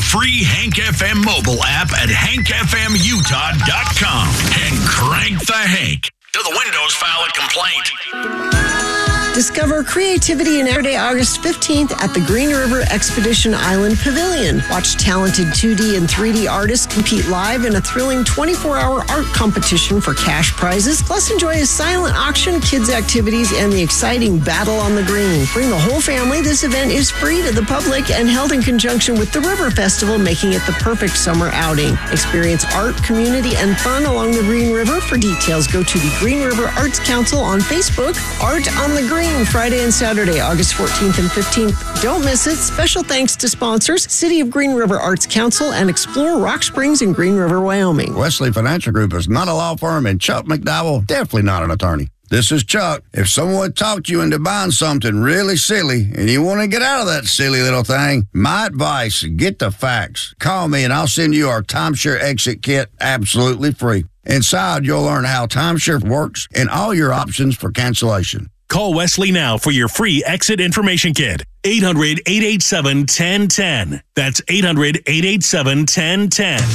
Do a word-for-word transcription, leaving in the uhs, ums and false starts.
free Hank F M mobile app at hank f m utah dot com and crank the Hank to the Windows file a complaint. Discover creativity in Saturday, August fifteenth at the Green River Expedition Island Pavilion. Watch talented two D and three D artists compete live in a thrilling twenty-four hour art competition for cash prizes. Plus, enjoy a silent auction, kids' activities, and the exciting Battle on the Green. Bring the whole family. This event is free to the public and held in conjunction with the River Festival, making it the perfect summer outing. Experience art, community, and fun along the Green River. For details, go to the Green River Arts Council on Facebook. Art on the Green, Friday and Saturday, August fourteenth and fifteenth. Don't miss it. Special thanks to sponsors, City of Green River Arts Council and Explore Rock Springs in Green River, Wyoming. Wesley Financial Group is not a law firm, and Chuck McDowell, definitely not an attorney. This is Chuck. If someone talked you into buying something really silly and you want to get out of that silly little thing, my advice, get the facts. Call me and I'll send you our timeshare exit kit absolutely free. Inside, you'll learn how timeshare works and all your options for cancellation. Call Wesley now for your free exit information kit. eight hundred, eight eight seven, one zero one zero. That's eight hundred, eight eight seven, one zero one zero.